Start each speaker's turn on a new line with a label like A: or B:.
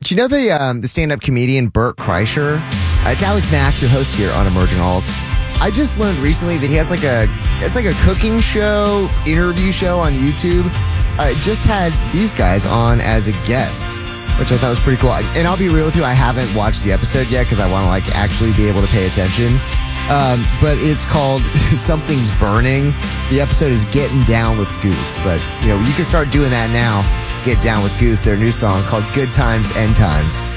A: Do you know the stand-up comedian Bert Kreischer? It's Alex Mack, your host here on Emerging Alt. I just learned recently that he has it's like a cooking show, interview show on YouTube. Just had these guys on as a guest, which I thought was pretty cool. And I'll be real with you, I haven't watched the episode yet because I want to actually be able to pay attention. But it's called Something's Burning. The episode is Getting Down with Goose. But, you can start doing that now. Get Down with Goose, their new song called Good Times, End Times.